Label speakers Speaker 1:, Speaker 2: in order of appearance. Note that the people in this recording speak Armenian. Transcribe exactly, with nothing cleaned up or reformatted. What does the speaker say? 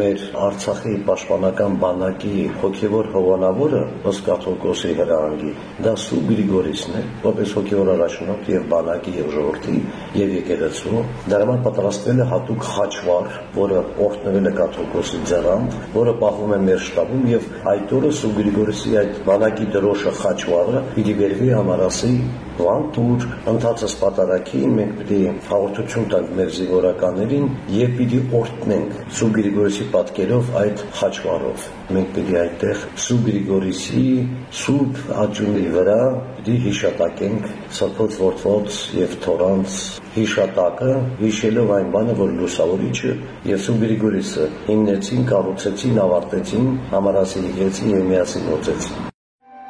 Speaker 1: մեր Արցախի պաշտպանական բանակի հոգևոր հովանավորը ըստ կաթողիկոսի հրահանգի դա Սուրբ Գրիգորիսն է, որպես հոգևոր առաջնորդ եւ բանակի եւ ժողովրդի եւ եկեղեցու։ Դրա համար պատրաստվել է հատուկ խաչվառ, որը օրհնվել է կաթողիկոսի ձեռամբ, որը պահվում է մեր շտաբում եւ այդ օրը Սուրբ Գրիգորիսի այդ բանակի դրոշը խաչվառը պիտի վերվի համարասի Վանտուր ընթացս պատարագին մենք պիտի հաղորդություն տանք մեր զինվորականներին եւ պիտի օրհնենք Սուրբ Գրիգորիսի պատկերով այդ խաչվառով։ Մենք պիտի այդտեղ Սուրբ Գրիգորիսի սուրբ աջունի վրա պիտի հիշատակենք Սրբոց Որդոց եւ Թորանց հիշատակը, հիշելով այն բանը, որ Լուսավորիչը եւ Սուրբ Գրիգորիսը հիմնեցին, կառուցեցին, ավարտեցին համարասի եկեղեցին եւ միասին գործեցին։